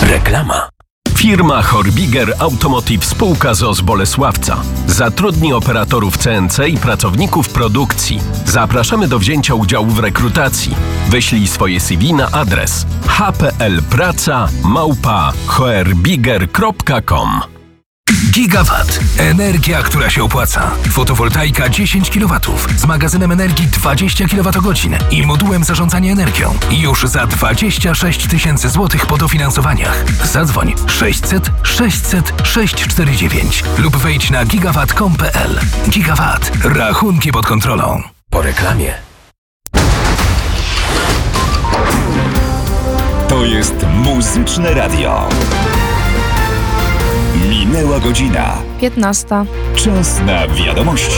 Reklama. Firma Horbiger Automotive Spółka z Bolesławca zatrudni operatorów CNC i pracowników produkcji. Zapraszamy do wzięcia udziału w rekrutacji. Wyślij swoje CV na adres hplpraca@horbiger.com. Gigawatt. Energia, która się opłaca. Fotowoltaika 10 kW z magazynem energii 20 kWh i modułem zarządzania energią. Już za 26 000 złotych po dofinansowaniach. Zadzwoń 600 600 649 lub wejdź na gigawatt.com.pl. Gigawatt. Rachunki pod kontrolą. Po reklamie. To jest Muzyczne Radio. Minęła godzina 15. Czas na wiadomości.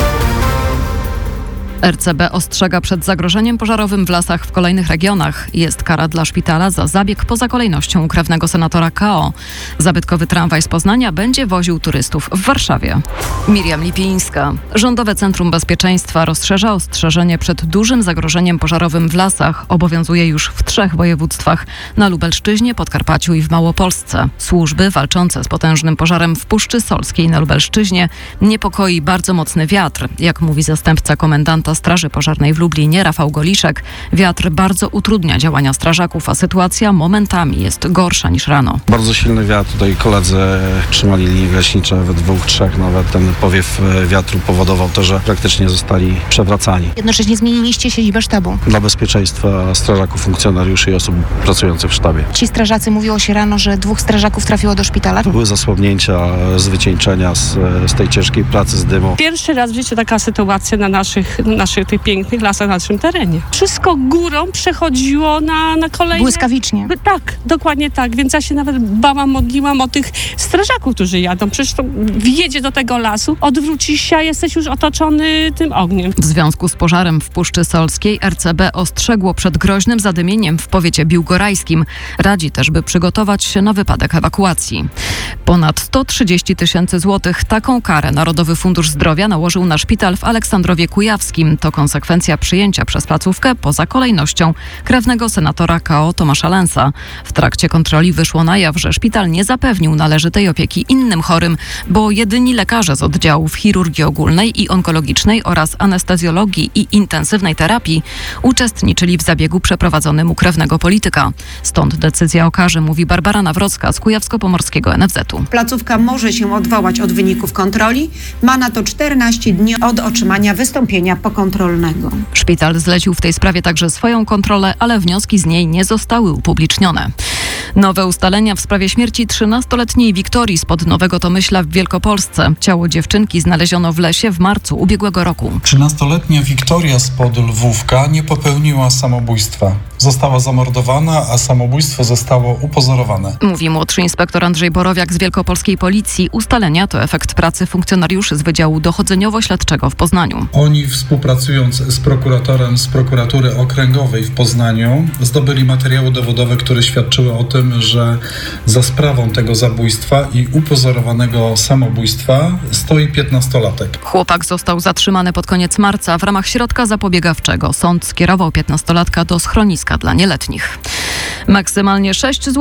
RCB ostrzega przed zagrożeniem pożarowym w lasach w kolejnych regionach. Jest kara dla szpitala za zabieg poza kolejnością krewnego senatora KO. Zabytkowy tramwaj z Poznania będzie woził turystów w Warszawie. Miriam Lipińska. Rządowe Centrum Bezpieczeństwa rozszerza ostrzeżenie przed dużym zagrożeniem pożarowym w lasach. Obowiązuje już w 3 województwach: na Lubelszczyźnie, Podkarpaciu i w Małopolsce. Służby walczące z potężnym pożarem w Puszczy Solskiej na Lubelszczyźnie niepokoi bardzo mocny wiatr. Jak mówi zastępca komendanta Straży Pożarnej w Lublinie Rafał Goliszek, wiatr bardzo utrudnia działania strażaków, a sytuacja momentami jest gorsza niż rano. Bardzo silny wiatr. Tutaj koledzy trzymali linie gaśnicze we 2, 3. Nawet ten powiew wiatru powodował to, że praktycznie zostali przewracani. Jednocześnie zmieniliście siedzibę sztabu. Dla bezpieczeństwa strażaków, funkcjonariuszy i osób pracujących w sztabie. Ci strażacy, mówiło się rano, że 2 strażaków trafiło do szpitala. Były zasłabnięcia z wycieńczenia, z tej ciężkiej pracy, z dymu. Pierwszy raz w życiu taka sytuacja na naszych tych pięknych lasach, na naszym terenie. Wszystko górą przechodziło na kolejne... Błyskawicznie. Tak, dokładnie tak. Więc ja się nawet modliłam o tych strażaków, którzy jadą. Przecież to wjedzie do tego lasu, odwrócisz się, a jesteś już otoczony tym ogniem. W związku z pożarem w Puszczy Solskiej RCB ostrzegło przed groźnym zadymieniem w powiecie biłgorajskim. Radzi też, by przygotować się na wypadek ewakuacji. Ponad 130 000 złotych. Taką karę Narodowy Fundusz Zdrowia nałożył na szpital w Aleksandrowie Kujawskim. To konsekwencja przyjęcia przez placówkę poza kolejnością krewnego senatora KO Tomasza Lensa. W trakcie kontroli wyszło na jaw, że szpital nie zapewnił należytej opieki innym chorym, bo jedyni lekarze z oddziałów chirurgii ogólnej i onkologicznej oraz anestezjologii i intensywnej terapii uczestniczyli w zabiegu przeprowadzonym u krewnego polityka. Stąd decyzja o karze, mówi Barbara Nawrocka z Kujawsko-Pomorskiego NFZ-u. Placówka może się odwołać od wyników kontroli. Ma na to 14 dni od otrzymania wystąpienia pokontrolnego. Szpital zlecił w tej sprawie także swoją kontrolę, ale wnioski z niej nie zostały upublicznione. Nowe ustalenia w sprawie śmierci 13-letniej Wiktorii spod Nowego Tomyśla w Wielkopolsce. Ciało dziewczynki znaleziono w lesie w marcu ubiegłego roku. 13-letnia Wiktoria spod Lwówka nie popełniła samobójstwa. Została zamordowana, a samobójstwo zostało upozorowane. Mówi młodszy inspektor Andrzej Borowiak z Wielkopolskiej Policji. Ustalenia to efekt pracy funkcjonariuszy z Wydziału Dochodzeniowo-Śledczego w Poznaniu. Oni, współpracując z prokuratorem z Prokuratury Okręgowej w Poznaniu, zdobyli materiały dowodowe, które świadczyły o tym, że za sprawą tego zabójstwa i upozorowanego samobójstwa stoi 15-latek. Chłopak został zatrzymany pod koniec marca w ramach środka zapobiegawczego. Sąd skierował 15-latka do schroniska dla nieletnich. Maksymalnie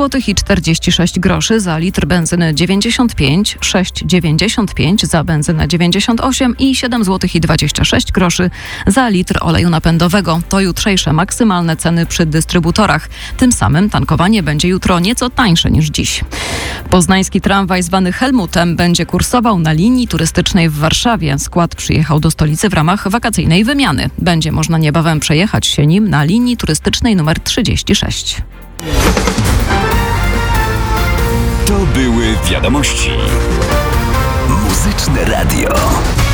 6,46 zł za litr benzyny 95, 6,95 za benzynę 98 i 7,26 zł za litr oleju napędowego. To jutrzejsze maksymalne ceny przy dystrybutorach. Tym samym tankowanie będzie jutro nieco tańsze niż dziś. Poznański tramwaj zwany Helmutem będzie kursował na linii turystycznej w Warszawie. Skład przyjechał do stolicy w ramach wakacyjnej wymiany. Będzie można niebawem przejechać się nim na linii turystycznej numer 36. To były wiadomości. Muzyczne Radio.